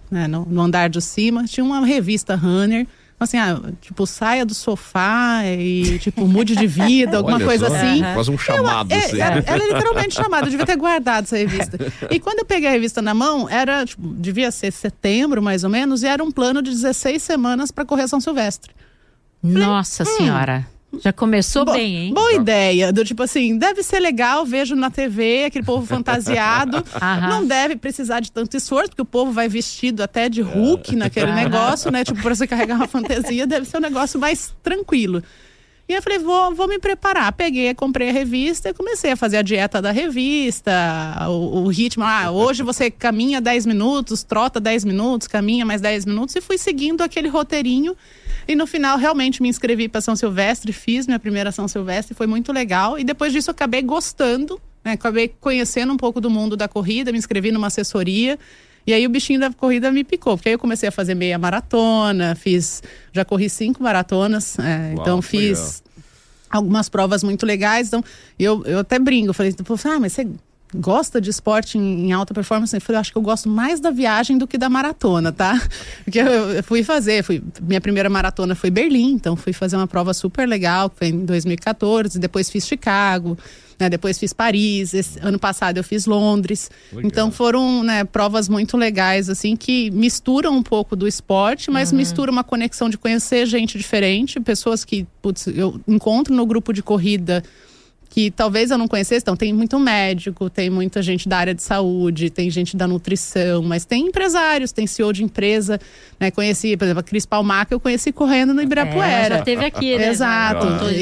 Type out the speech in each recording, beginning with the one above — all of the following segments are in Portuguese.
né, no andar de cima, tinha uma revista Runner. Assim, tipo, saia do sofá e, tipo, mude de vida, alguma coisa assim. Quase um chamado, assim. Ela é literalmente chamada, eu devia ter guardado essa revista. E quando eu peguei a revista na mão, era, tipo, devia ser setembro, mais ou menos, e era um plano de 16 semanas para correr São Silvestre. Nossa Senhora! Já começou bem, hein? Boa ideia, do tipo assim, deve ser legal, vejo na TV, aquele povo fantasiado, não deve precisar de tanto esforço, porque o povo vai vestido até de Hulk naquele negócio, né, tipo, pra você carregar uma fantasia, deve ser um negócio mais tranquilo. E eu falei, vou me preparar. Peguei, comprei a revista e comecei a fazer a dieta da revista, o ritmo. Hoje você caminha 10 minutos, trota 10 minutos, caminha mais 10 minutos, e fui seguindo aquele roteirinho. E no final, realmente, me inscrevi para São Silvestre, fiz minha primeira São Silvestre, foi muito legal. E depois disso, eu acabei gostando, né? Acabei conhecendo um pouco do mundo da corrida, me inscrevi numa assessoria. E aí o bichinho da corrida me picou, porque aí eu comecei a fazer meia maratona, já corri 5 maratonas, então fiz algumas provas muito legais. Então, eu até brinco, falei, mas você gosta de esporte em alta performance? Eu falei, acho que eu gosto mais da viagem do que da maratona, tá? Porque eu minha primeira maratona foi Berlim, então fui fazer uma prova super legal, que foi em 2014, depois fiz Chicago, né, depois fiz Paris, ano passado eu fiz Londres. Legal. Então foram, né, provas muito legais, assim, que misturam um pouco do esporte, mas misturam uma conexão de conhecer gente diferente, pessoas que, eu encontro no grupo de corrida que talvez eu não conhecesse. Então tem muito médico, tem muita gente da área de saúde, tem gente da nutrição, mas tem empresários, tem CEO de empresa, né? Conheci, por exemplo, a Cris Palmaca, eu conheci correndo no Ibirapuera. Já teve aqui, né? Exato.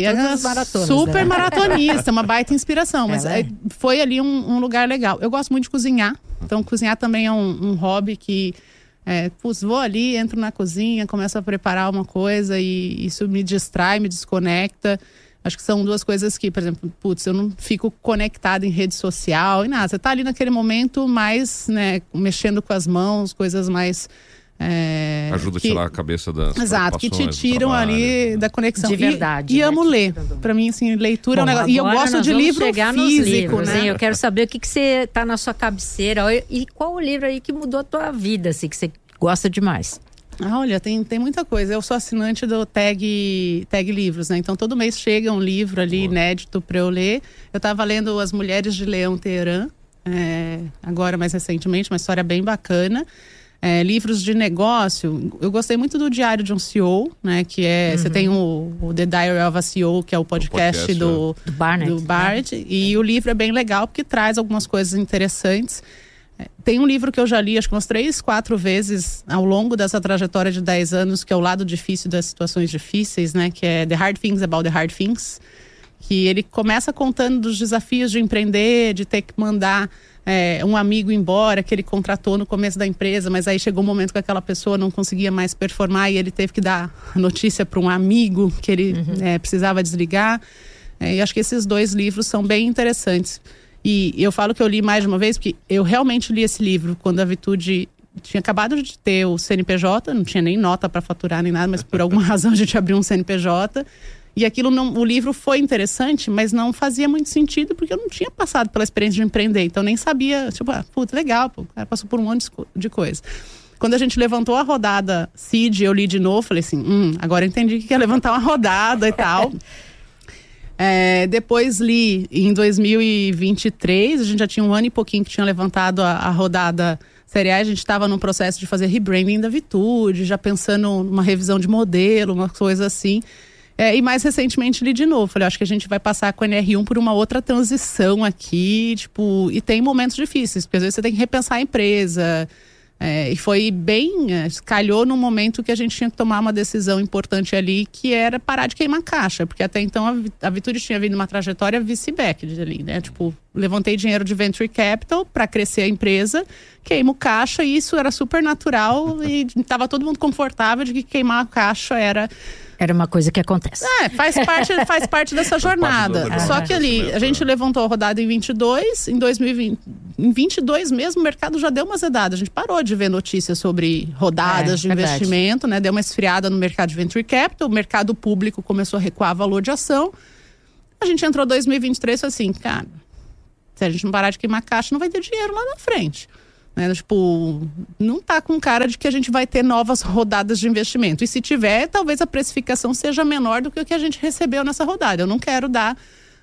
Super maratonista, uma baita inspiração, mas foi ali um lugar legal. Eu gosto muito de cozinhar, então cozinhar também é um hobby que vou ali, entro na cozinha, começo a preparar uma coisa e isso me distrai, me desconecta. Acho que são duas coisas que, por exemplo, eu não fico conectada em rede social e nada. Você tá ali naquele momento mais, né, mexendo com as mãos, coisas mais... ajuda a tirar a cabeça das Exato, que te tiram ali da conexão. De verdade. E amo ler. Pra mim, assim, leitura é um negócio... E eu gosto de livro físico, livros, né? Hein? Eu quero saber o que você tá na sua cabeceira. E qual o livro aí que mudou a tua vida, assim, que você gosta demais? Olha, tem muita coisa. Eu sou assinante do Tag Livros, né? Então todo mês chega um livro ali inédito para eu ler. Eu estava lendo As Mulheres de Leão Teherã, agora mais recentemente, uma história bem bacana. Livros de negócio, eu gostei muito do Diário de um CEO, né? Que você tem o The Diary of a CEO, que é o podcast do Barnett. E o livro é bem legal porque traz algumas coisas interessantes. Tem um livro que eu já li, acho que umas 3, 4 vezes ao longo dessa trajetória de 10 anos, que é O Lado Difícil das Situações Difíceis, né? Que é The Hard Things About the Hard Things. Que ele começa contando dos desafios de empreender, de ter que mandar um amigo embora, que ele contratou no começo da empresa, mas aí chegou um momento que aquela pessoa não conseguia mais performar e ele teve que dar notícia para um amigo que ele precisava desligar. E acho que esses 2 livros são bem interessantes. E eu falo que eu li mais de uma vez, porque eu realmente li esse livro quando a Vitude tinha acabado de ter o CNPJ, não tinha nem nota para faturar nem nada, mas por alguma razão a gente abriu um CNPJ. E aquilo o livro foi interessante, mas não fazia muito sentido, porque eu não tinha passado pela experiência de empreender. Então nem sabia, legal, o cara passou por um monte de coisa. Quando a gente levantou a rodada Seed, eu li de novo, falei assim, agora entendi que é levantar uma rodada e tal. Depois li em 2023, a gente já tinha um ano e pouquinho que tinha levantado a rodada Série A, a gente estava num processo de fazer rebranding da Vitude, já pensando numa revisão de modelo, uma coisa assim. E mais recentemente li de novo, falei, acho que a gente vai passar com a NR1 por uma outra transição aqui, e tem momentos difíceis, porque às vezes você tem que repensar a empresa. E foi bem, calhou num momento que a gente tinha que tomar uma decisão importante ali, que era parar de queimar caixa, porque até então a Vitude tinha vindo uma trajetória vice-back ali, né? Levantei dinheiro de venture capital para crescer a empresa, queimo caixa, e isso era super natural e estava todo mundo confortável de que queimar a caixa era uma coisa que acontece. Faz parte dessa jornada. Só que ali, a gente levantou a rodada em 22, em 2020, em 22 mesmo, o mercado já deu uma zedada. A gente parou de ver notícias sobre rodadas de investimento, né? Deu uma esfriada no mercado de venture capital, o mercado público começou a recuar valor de ação. A gente entrou em 2023 e falou assim, cara, se a gente não parar de queimar caixa, não vai ter dinheiro lá na frente. né? Tipo, não tá com cara de que a gente vai ter novas rodadas de investimento. E se tiver, talvez a precificação seja menor do que o que a gente recebeu nessa rodada. Eu não quero dar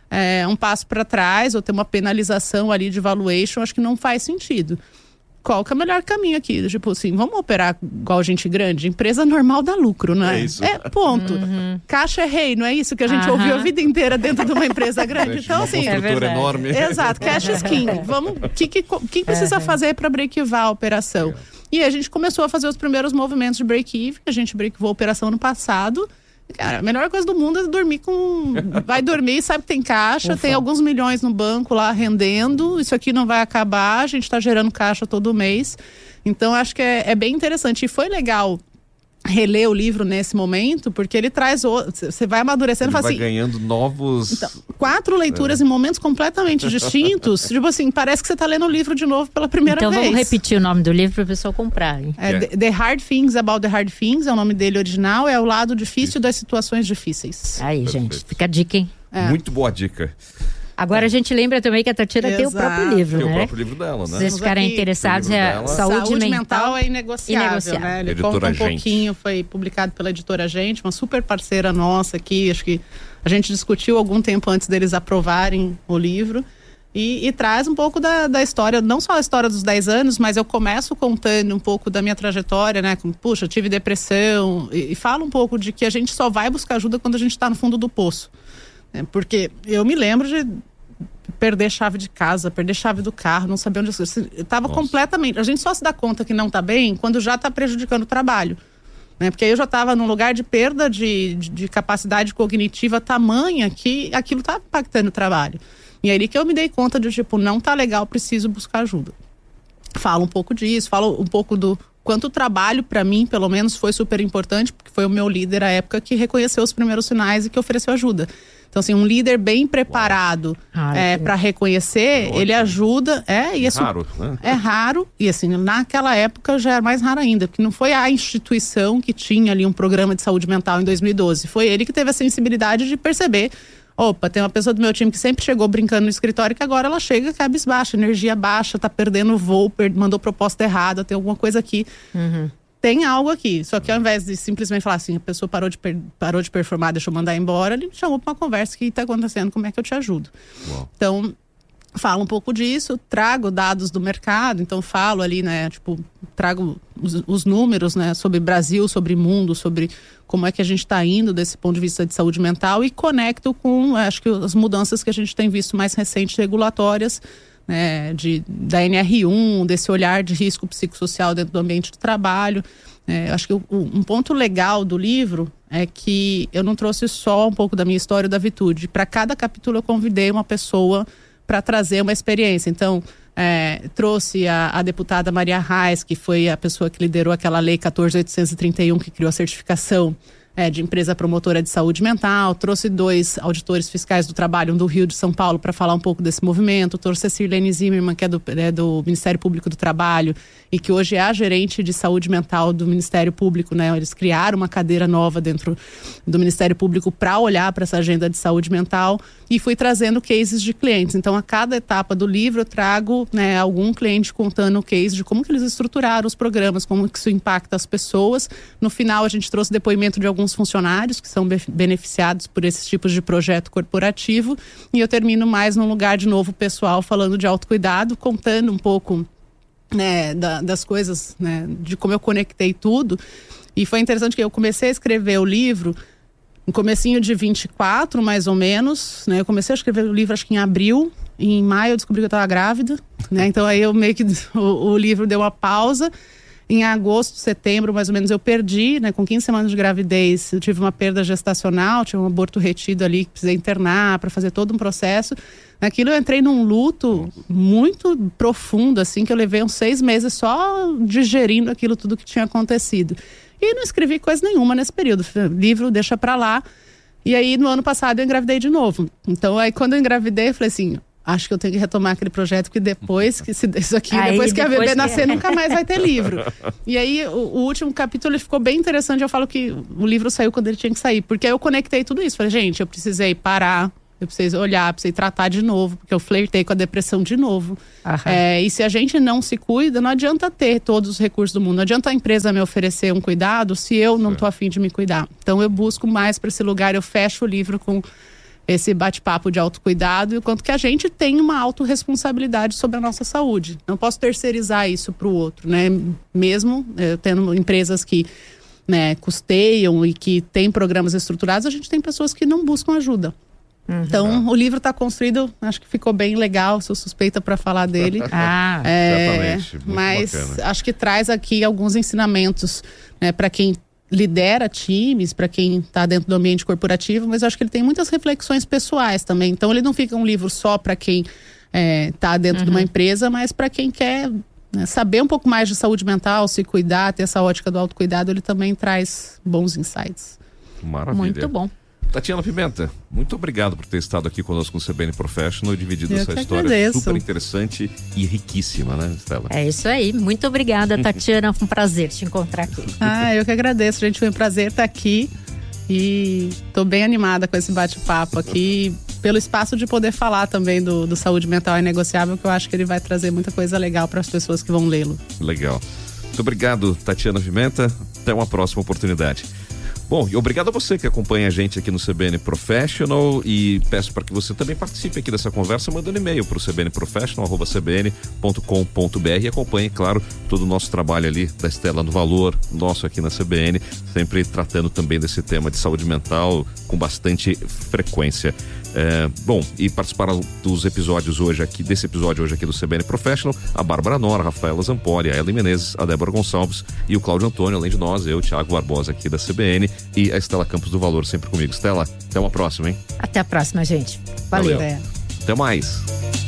um passo para trás ou ter uma penalização ali de valuation, acho que não faz sentido. Qual que é o melhor caminho aqui? Tipo assim, vamos operar igual gente grande? Empresa normal dá lucro, né? É isso. Ponto. Caixa é rei, não é isso que a gente ouviu a vida inteira dentro de uma empresa grande? Então, assim... Uma estrutura enorme. Exato, cash is king. O que precisa fazer para break-even a operação? E a gente começou a fazer os primeiros movimentos de break-even. A gente break-evou a operação no passado. Cara, a melhor coisa do mundo é dormir com... Vai dormir, sabe que tem caixa, tem alguns milhões no banco lá rendendo, isso aqui não vai acabar, a gente está gerando caixa todo mês. Então, acho que é bem interessante. E foi legal reler o livro nesse momento, porque ele traz... Você vai amadurecendo e fala assim... vai ganhando novos... Então, 4 leituras em momentos completamente distintos. Tipo assim, parece que você está lendo o livro de novo pela primeira vez. Então vamos repetir o nome do livro para o pessoal comprar. Hein? The Hard Things About the Hard Things, é o nome dele original, é o lado difícil das situações difíceis. Aí, gente, fica a dica, hein? Muito boa dica. Agora a gente lembra também que a Tatiana tem o próprio livro, tem né? o próprio livro dela, né? Se vocês ficarem interessados, Saúde Mental é inegociável. Né? Ele conta um pouquinho, foi publicado pela Editora Gente, uma super parceira nossa aqui, acho que a gente discutiu algum tempo antes deles aprovarem o livro. E traz um pouco da história, não só a história dos 10 anos, mas eu começo contando um pouco da minha trajetória, né? Puxa, tive depressão, e falo um pouco de que a gente só vai buscar ajuda quando a gente está no fundo do poço. Porque eu me lembro de perder chave de casa, perder chave do carro, não saber onde eu estava completamente. A gente só se dá conta que não está bem quando já está prejudicando o trabalho. Né? Porque aí eu já estava num lugar de perda de capacidade cognitiva tamanha que aquilo está impactando o trabalho. E aí que eu me dei conta de, tipo, não tá legal, preciso buscar ajuda. Falo um pouco disso, falo um pouco do quanto o trabalho, para mim, pelo menos, foi super importante, porque foi o meu líder à época que reconheceu os primeiros sinais e que ofereceu ajuda. Então, assim, um líder bem preparado para reconhecer, ele ajuda. E assim, raro, né? É raro, e assim, naquela época já era mais raro ainda, porque não foi a instituição que tinha ali um programa de saúde mental em 2012. Foi ele que teve a sensibilidade de perceber: opa, tem uma pessoa do meu time que sempre chegou brincando no escritório, que agora ela chega cabisbaixa, energia baixa, tá perdendo o voo, mandou proposta errada, tem alguma coisa aqui. Tem algo aqui. Só que ao invés de simplesmente falar assim, a pessoa parou de performar, deixa eu mandar embora, ele me chamou para uma conversa: o que está acontecendo, como é que eu te ajudo? Uau. Então, falo um pouco disso, trago dados do mercado, então falo ali, né, tipo, trago os números, né, sobre Brasil, sobre mundo, sobre como é que a gente está indo desse ponto de vista de saúde mental, e conecto com, acho que, as mudanças que a gente tem visto mais recentes regulatórias, né, da NR1, desse olhar de risco psicossocial dentro do ambiente do trabalho. Acho que um ponto legal do livro é que eu não trouxe só um pouco da minha história da Vitude. Para cada capítulo eu convidei uma pessoa para trazer uma experiência. Então, trouxe a deputada Maria Reis, que foi a pessoa que liderou aquela lei 14.831, que criou a certificação de empresa promotora de saúde mental. Trouxe 2 auditores fiscais do trabalho, um do Rio de São Paulo, para falar um pouco desse movimento. Trouxe a Sirlene Zimmermann, que é do Ministério Público do Trabalho, e que hoje é a gerente de saúde mental do Ministério Público, né? Eles criaram uma cadeira nova dentro do Ministério Público para olhar para essa agenda de saúde mental, e fui trazendo cases de clientes. Então, a cada etapa do livro eu trago, né, algum cliente contando o case de como que eles estruturaram os programas, como que isso impacta as pessoas. No final, a gente trouxe depoimento de alguns funcionários que são beneficiados por esses tipos de projeto corporativo, e eu termino mais num lugar de novo pessoal, falando de autocuidado, contando um pouco, né, das coisas, né, de como eu conectei tudo. E foi interessante que eu comecei a escrever o livro no comecinho de 24, mais ou menos, né? Eu comecei a escrever o livro acho que em abril, e em maio eu descobri que eu estava grávida, né? Então aí eu meio que o livro deu uma pausa. Em agosto, setembro, mais ou menos, eu perdi, né? Com 15 semanas de gravidez, eu tive uma perda gestacional, tive um aborto retido ali, que precisei internar para fazer todo um processo. Naquilo eu entrei num luto muito profundo, assim, que eu levei uns 6 meses só digerindo aquilo tudo que tinha acontecido. E não escrevi coisa nenhuma nesse período. Livro, deixa pra lá. E aí, no ano passado, eu engravidei de novo. Então, aí quando eu engravidei, eu falei assim: acho que eu tenho que retomar aquele projeto, porque depois que depois que a bebê nascer, nunca mais vai ter livro. E aí, o último capítulo, ele ficou bem interessante. Eu falo que o livro saiu quando ele tinha que sair, porque aí eu conectei tudo isso. Falei, gente, eu precisei parar, eu precisei olhar, precisei tratar de novo, porque eu flertei com a depressão de novo. E se a gente não se cuida, não adianta ter todos os recursos do mundo, não adianta a empresa me oferecer um cuidado se eu não tô a fim de me cuidar. Então eu busco mais para esse lugar, eu fecho o livro com esse bate-papo de autocuidado e o quanto que a gente tem uma autorresponsabilidade sobre a nossa saúde. Não posso terceirizar isso para o outro, né? Mesmo tendo empresas que custeiam e que têm programas estruturados, a gente tem pessoas que não buscam ajuda. Então, o livro está construído, acho que ficou bem legal, sou suspeita para falar dele. Certamente, muito mas bacana. acho que traz aqui alguns ensinamentos, né, para quem lidera times, para quem está dentro do ambiente corporativo, mas eu acho que ele tem muitas reflexões pessoais também. Então, ele não fica um livro só para quem está dentro de uma empresa, mas para quem quer saber um pouco mais de saúde mental, se cuidar, ter essa ótica do autocuidado, ele também traz bons insights. Maravilha. Muito bom. Tatiana Pimenta, muito obrigado por ter estado aqui conosco no CBN Professional e dividido essa história agradeço. super interessante e riquíssima, né, Stella? É isso aí. Muito obrigada, Tatiana. Foi um prazer te encontrar aqui. Eu que agradeço, gente. Foi um prazer estar aqui e estou bem animada com esse bate-papo aqui, pelo espaço de poder falar também do Saúde Mental é Negociável, que eu acho que ele vai trazer muita coisa legal para as pessoas que vão lê-lo. Legal. Muito obrigado, Tatiana Pimenta. Até uma próxima oportunidade. Bom, e obrigado a você que acompanha a gente aqui no CBN Professional e peço para que você também participe aqui dessa conversa mandando e-mail para o cbnprofessional@cbn.com.br e acompanhe, claro, todo o nosso trabalho ali da Stella no Valor, nosso aqui na CBN, sempre tratando também desse tema de saúde mental com bastante frequência. Bom, e participaram dos episódios desse episódio hoje aqui do CBN Professional, a Bárbara Nora, a Rafaela Zampori, a Ellen Menezes, a Débora Gonçalves e o Cláudio Antônio, além de nós, eu, Thiago Barbosa aqui da CBN e a Stella Campos do Valor sempre comigo. Stella, até uma próxima, hein? Até a próxima, gente. Valeu. Até mais.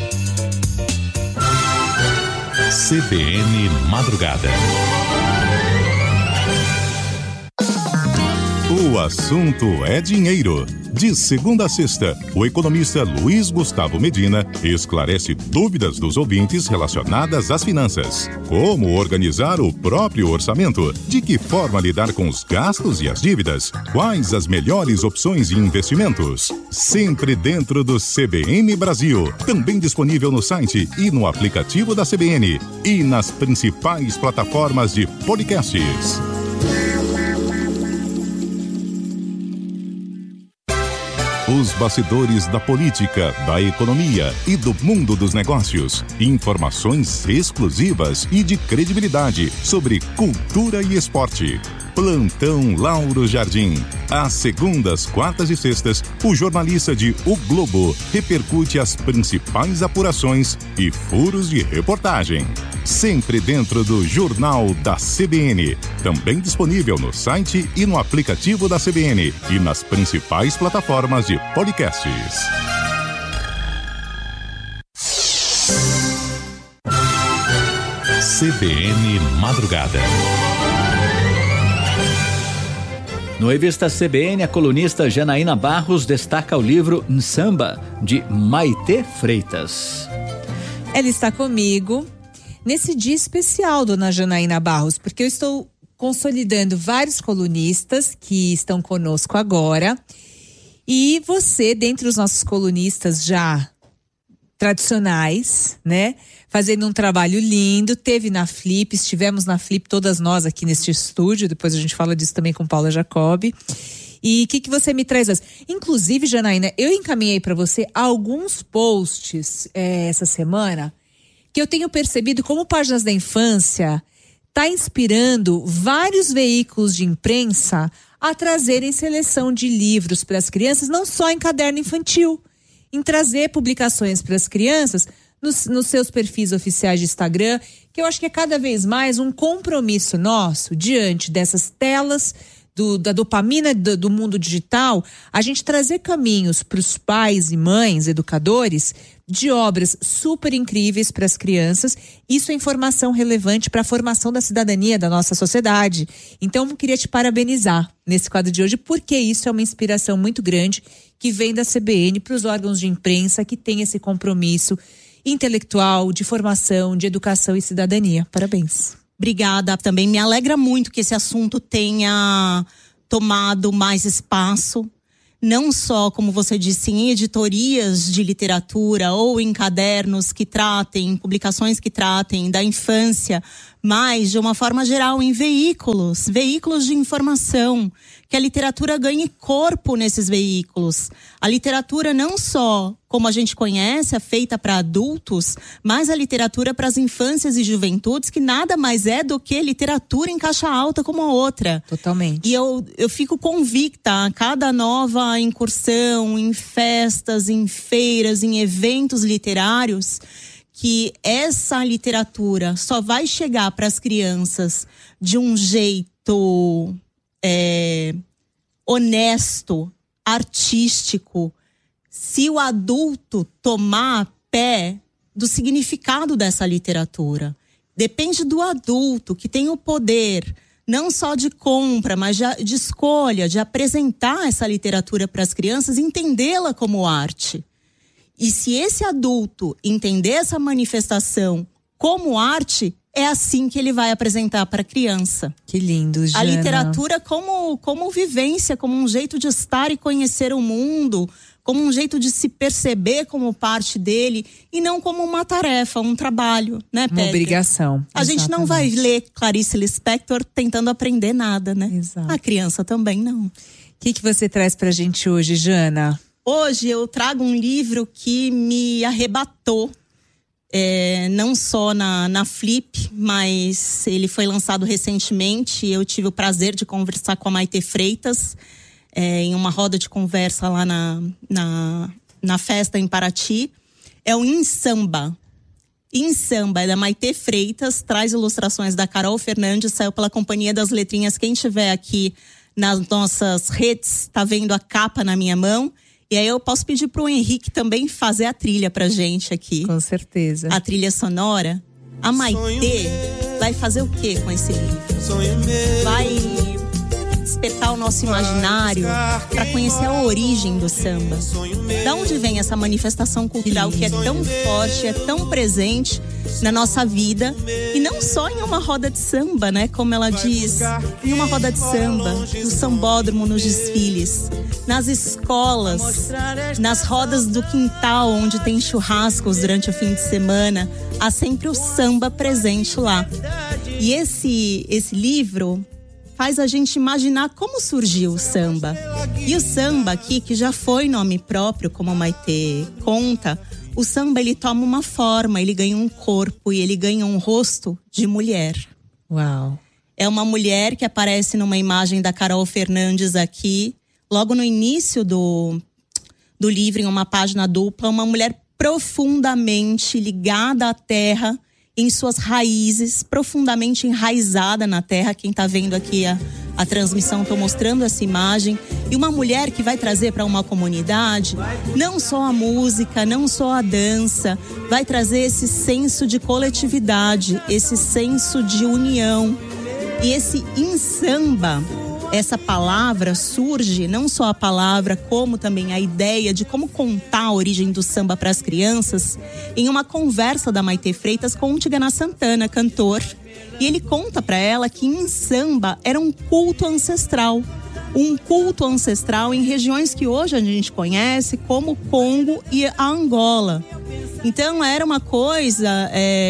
CBN Madrugada. O assunto é dinheiro. De segunda a sexta, o economista Luiz Gustavo Medina esclarece dúvidas dos ouvintes relacionadas às finanças. Como organizar o próprio orçamento? De que forma lidar com os gastos e as dívidas? Quais as melhores opções de investimentos? Sempre dentro do CBN Brasil. Também disponível no site e no aplicativo da CBN. E nas principais plataformas de podcasts. Os bastidores da política, da economia e do mundo dos negócios. Informações exclusivas e de credibilidade sobre cultura e esporte. Plantão Lauro Jardim. Às segundas, quartas e sextas, o jornalista de O Globo repercute as principais apurações e furos de reportagem. Sempre dentro do Jornal da CBN. Também disponível no site e no aplicativo da CBN e nas principais plataformas de podcasts. CBN Madrugada. No Revista CBN, a colunista Janaína Barros destaca o livro Nsamba, de Maitê Freitas. Ela está comigo nesse dia especial, dona Janaína Barros, porque eu estou consolidando vários colunistas que estão conosco agora. E você, dentre os nossos colunistas já tradicionais, né? Fazendo um trabalho lindo, estivemos na Flip, todas nós aqui neste estúdio, depois a gente fala disso também com Paula Jacobi. E o que você me traz? Inclusive, Janaína, eu encaminhei para você alguns posts essa semana que eu tenho percebido como Páginas da Infância está inspirando vários veículos de imprensa a trazerem seleção de livros para as crianças, não só em caderno infantil, em trazer publicações para as crianças nos seus perfis oficiais de Instagram, que eu acho que é cada vez mais um compromisso nosso diante dessas telas da dopamina do mundo digital, a gente trazer caminhos para os pais e mães, educadores, de obras super incríveis para as crianças. Isso é informação relevante para a formação da cidadania da nossa sociedade. Então, eu queria te parabenizar nesse quadro de hoje, porque isso é uma inspiração muito grande que vem da CBN para os órgãos de imprensa que tem esse compromisso intelectual, de formação, de educação e cidadania. Parabéns. Obrigada, também me alegra muito que esse assunto tenha tomado mais espaço não só, como você disse, em editorias de literatura ou em cadernos que tratem, publicações que tratem da infância, mas de uma forma geral em veículos de informação, que a literatura ganhe corpo nesses veículos. A literatura não só, como a gente conhece, é feita para adultos, mas a literatura para as infâncias e juventudes, que nada mais é do que literatura em caixa alta como a outra. Totalmente. E eu fico convicta a cada nova incursão em festas, em feiras, em eventos literários, que essa literatura só vai chegar para as crianças de um jeito honesto, artístico, se o adulto tomar pé do significado dessa literatura. Depende do adulto, que tem o poder não só de compra, mas de escolha, de apresentar essa literatura para as crianças, entendê-la como arte. E se esse adulto entender essa manifestação como arte, é assim que ele vai apresentar para a criança. Que lindo, Jana. A literatura como vivência, como um jeito de estar e conhecer o mundo, como um jeito de se perceber como parte dele e não como uma tarefa, um trabalho, né, Pedro? Uma obrigação. A gente não vai ler Clarice Lispector tentando aprender nada, né? Exato. A criança também não. O que você traz pra gente hoje, Jana? Hoje eu trago um livro que me arrebatou, não só na Flip, mas ele foi lançado recentemente. Eu tive o prazer de conversar com a Maite Freitas em uma roda de conversa lá na festa em Paraty. É o Insamba. Insamba é da Maite Freitas, traz ilustrações da Carol Fernandes, saiu pela Companhia das Letrinhas. Quem tiver aqui nas nossas redes tá vendo a capa na minha mão. E aí eu posso pedir pro Henrique também fazer a trilha pra gente aqui. Com certeza. A trilha sonora. A Maite vai fazer o que com esse livro? Vai despertar o nosso imaginário para conhecer a origem do samba. Da onde vem essa manifestação cultural que é tão forte, é tão presente na nossa vida, e não só em uma roda de samba, né? Como ela diz, em uma roda de samba, no sambódromo, nos desfiles, nas escolas, nas rodas do quintal, onde tem churrascos durante o fim de semana, há sempre o samba presente lá. E esse livro faz a gente imaginar como surgiu o samba. E o samba aqui, que já foi nome próprio, como a Maite conta, o samba ele toma uma forma, ele ganha um corpo e ele ganha um rosto de mulher. Uau! É uma mulher que aparece numa imagem da Carol Fernandes aqui, logo no início do livro, em uma página dupla, uma mulher profundamente ligada à terra, em suas raízes, profundamente enraizada na terra. Quem está vendo aqui a transmissão, estou mostrando essa imagem. E uma mulher que vai trazer para uma comunidade não só a música, não só a dança, vai trazer esse senso de coletividade, esse senso de união. E esse insamba, essa palavra surge, não só a palavra, como também a ideia de como contar a origem do samba para as crianças, em uma conversa da Maite Freitas com o Tigana Santana, cantor. E ele conta para ela que em samba era um culto ancestral. Um culto ancestral em regiões que hoje a gente conhece como o Congo e a Angola. Então era uma coisa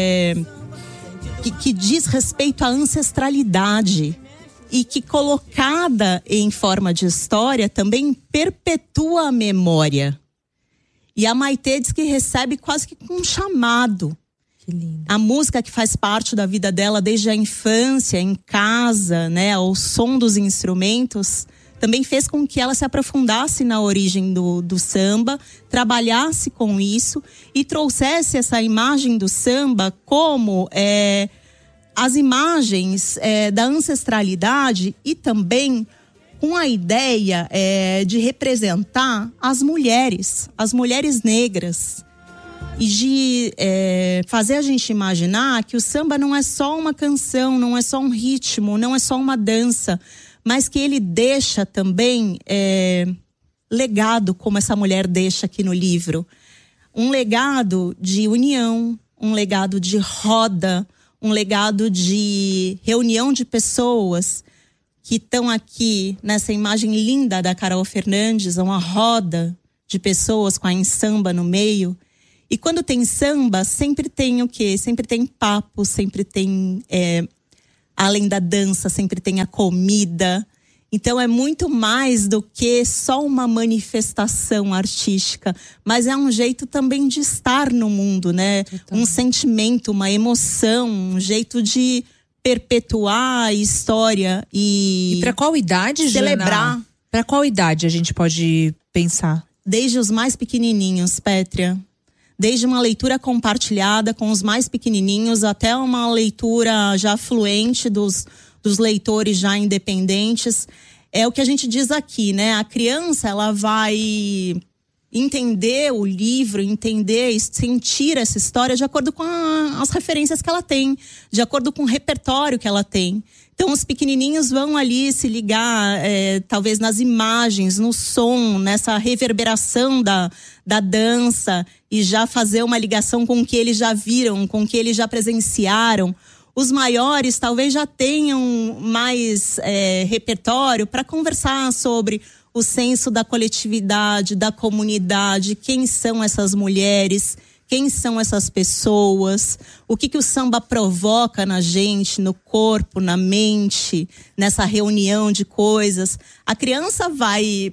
que diz respeito à ancestralidade. E que, colocada em forma de história, também perpetua a memória. E a Maite diz que recebe quase que um chamado. Que lindo. A música que faz parte da vida dela desde a infância, em casa, né, ao som dos instrumentos, também fez com que ela se aprofundasse na origem do samba, trabalhasse com isso e trouxesse essa imagem do samba como as imagens da ancestralidade e também com a ideia de representar as mulheres negras e de fazer a gente imaginar que o samba não é só uma canção, não é só um ritmo, não é só uma dança, mas que ele deixa também legado, como essa mulher deixa aqui no livro. Um legado de união, um legado de roda, um legado de reunião de pessoas que estão aqui nessa imagem linda da Carol Fernandes, uma roda de pessoas com a Insamba no meio. E quando tem samba, sempre tem o quê? Sempre tem papo, sempre tem, além da dança, sempre tem a comida. Então é muito mais do que só uma manifestação artística, mas é um jeito também de estar no mundo, né? Um sentimento, uma emoção, um jeito de perpetuar a história e para qual idade, celebrar. Para qual idade a gente pode pensar? Desde os mais pequenininhos, Pétria. Desde uma leitura compartilhada com os mais pequenininhos até uma leitura já fluente dos leitores já independentes. É o que a gente diz aqui, né? A criança, ela vai entender o livro, entender e sentir essa história de acordo com as referências que ela tem, de acordo com o repertório que ela tem. Então, os pequenininhos vão ali se ligar, talvez nas imagens, no som, nessa reverberação da dança e já fazer uma ligação com o que eles já viram, com o que eles já presenciaram. Os maiores talvez já tenham mais repertório para conversar sobre o senso da coletividade, da comunidade, quem são essas mulheres, quem são essas pessoas, o que o samba provoca na gente, no corpo, na mente, nessa reunião de coisas. A criança vai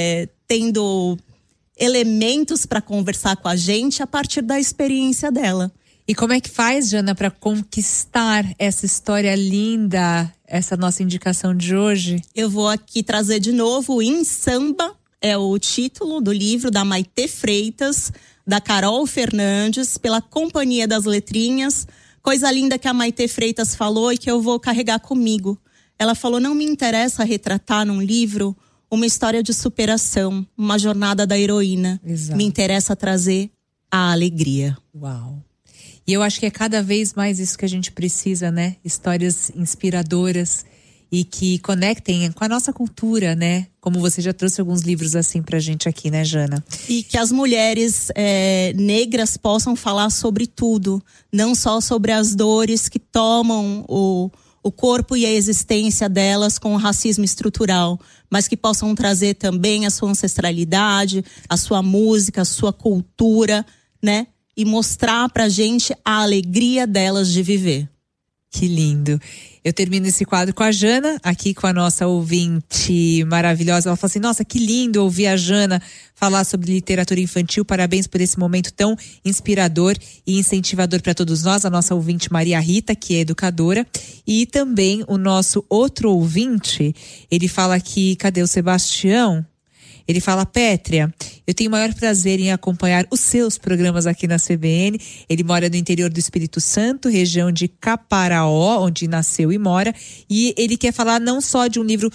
tendo elementos para conversar com a gente a partir da experiência dela. E como é que faz, Jana, para conquistar essa história linda, essa nossa indicação de hoje? Eu vou aqui trazer de novo Insamba, é o título do livro da Maitê Freitas, da Carol Fernandes, pela Companhia das Letrinhas. Coisa linda que a Maitê Freitas falou e que eu vou carregar comigo. Ela falou, não me interessa retratar num livro uma história de superação, uma jornada da heroína. Exato. Me interessa trazer a alegria. Uau! E eu acho que é cada vez mais isso que a gente precisa, né? Histórias inspiradoras e que conectem com a nossa cultura, né? Como você já trouxe alguns livros assim pra gente aqui, né, Jana? E que as mulheres negras possam falar sobre tudo, não só sobre as dores que tomam o corpo e a existência delas com o racismo estrutural, mas que possam trazer também a sua ancestralidade, a sua música, a sua cultura, né? E mostrar pra gente a alegria delas de viver. Que lindo. Eu termino esse quadro com a Jana, aqui com a nossa ouvinte maravilhosa. Ela fala assim, nossa, que lindo ouvir a Jana falar sobre literatura infantil. Parabéns por esse momento tão inspirador e incentivador para todos nós. A nossa ouvinte Maria Rita, que é educadora. E também o nosso outro ouvinte, ele fala aqui, cadê o Sebastião? Ele fala, Pétria, eu tenho o maior prazer em acompanhar os seus programas aqui na CBN. Ele mora no interior do Espírito Santo, região de Caparaó, onde nasceu e mora. E ele quer falar não só de um livro,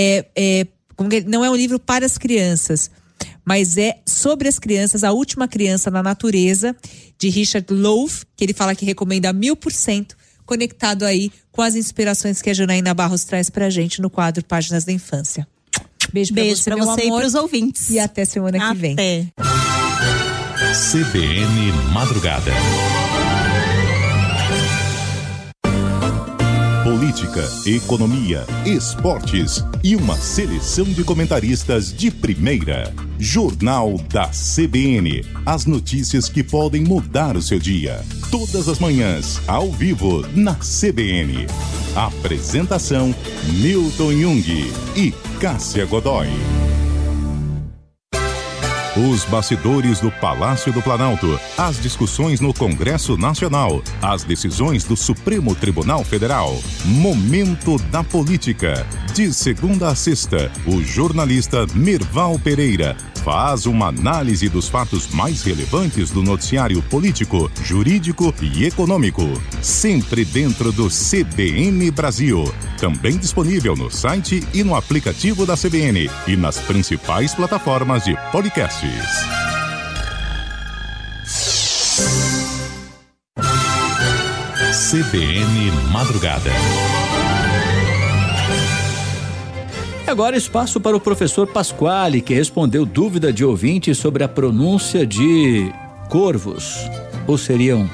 não é um livro para as crianças, mas é sobre as crianças, A Última Criança na Natureza, de Richard Louv, que ele fala que recomenda 1000%, conectado aí com as inspirações que a Janaína Barros traz pra gente no quadro Páginas da Infância. Beijo pra você e pros ouvintes. E até semana que vem. CBN Madrugada. Política, economia, esportes e uma seleção de comentaristas de primeira. Jornal da CBN. As notícias que podem mudar o seu dia. Todas as manhãs, ao vivo, na CBN. Apresentação: Milton Jung e Cássia Godoy. Os bastidores do Palácio do Planalto, as discussões no Congresso Nacional, as decisões do Supremo Tribunal Federal. Momento da Política. De segunda a sexta, o jornalista Merval Pereira faz uma análise dos fatos mais relevantes do noticiário político, jurídico e econômico. Sempre dentro do CBN Brasil. Também disponível no site e no aplicativo da CBN e nas principais plataformas de podcasts. CBN Madrugada. Agora espaço para o professor Pasquale, que respondeu dúvida de ouvinte sobre a pronúncia de corvos, ou seriam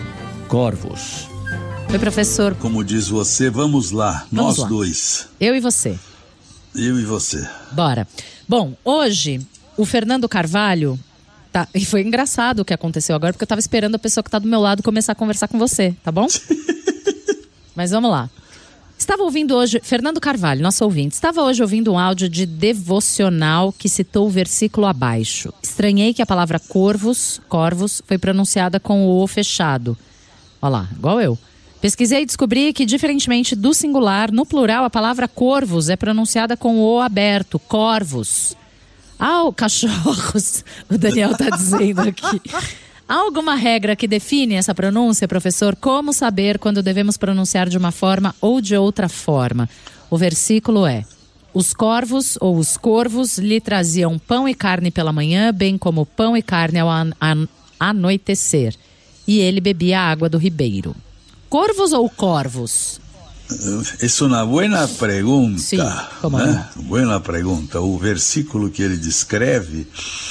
corvos. Oi, professor. Como diz você, vamos lá, nós dois. Eu e você. Eu e você. Bora. Bom, hoje, o Fernando Carvalho... Tá, e foi engraçado o que aconteceu agora, porque eu tava esperando a pessoa que tá do meu lado começar a conversar com você, tá bom? Mas vamos lá. Estava ouvindo hoje, Fernando Carvalho, nosso ouvinte, estava hoje ouvindo um áudio de devocional que citou o versículo abaixo. Estranhei que a palavra corvos foi pronunciada com o O fechado. Olha lá, igual eu. Pesquisei e descobri que, diferentemente do singular, no plural a palavra corvos é pronunciada com o O aberto, corvos. Cachorros, o Daniel tá dizendo aqui. Há alguma regra que define essa pronúncia, professor? Como saber quando devemos pronunciar de uma forma ou de outra forma? O versículo é: os corvos ou os corvos lhe traziam pão e carne pela manhã, bem como pão e carne ao anoitecer. E ele bebia a água do ribeiro. Corvos ou corvos? É uma boa pergunta. Sim, como né? Boa pergunta. O versículo que ele descreve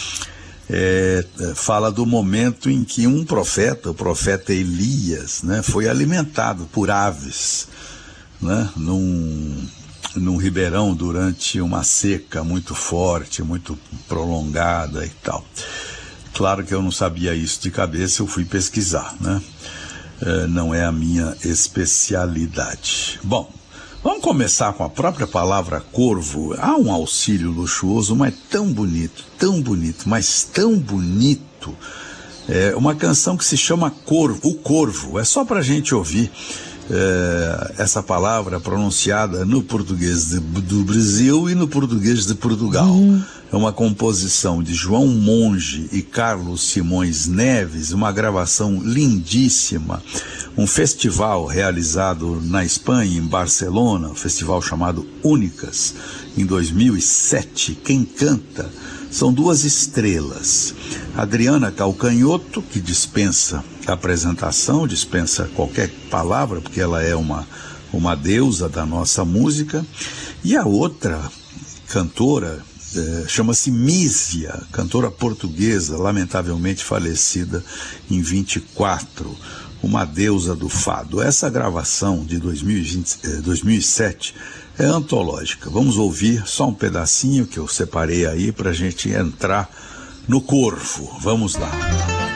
fala do momento em que um profeta, o profeta Elias, né, foi alimentado por aves, né, num ribeirão durante uma seca muito forte, muito prolongada e tal. Claro que eu não sabia isso de cabeça, eu fui pesquisar, né? Não é a minha especialidade. Bom, vamos começar com a própria palavra corvo. Há um auxílio luxuoso, mas tão bonito, mas tão bonito. É uma canção que se chama Corvo, o Corvo. É só pra gente ouvir essa palavra pronunciada no português do Brasil e no português de Portugal. É uma composição de João Monge e Carlos Simões Neves, uma gravação lindíssima, um festival realizado na Espanha, em Barcelona, um festival chamado Únicas, em 2007. Quem canta são duas estrelas, Adriana Calcanhoto, que dispensa apresentação, dispensa qualquer palavra, porque ela é uma deusa da nossa música, e a outra cantora chama-se Mísia, cantora portuguesa, lamentavelmente falecida em 24, uma deusa do fado. Essa gravação de 2007 é antológica. Vamos ouvir só um pedacinho que eu separei aí para a gente entrar no Corvo. Vamos lá.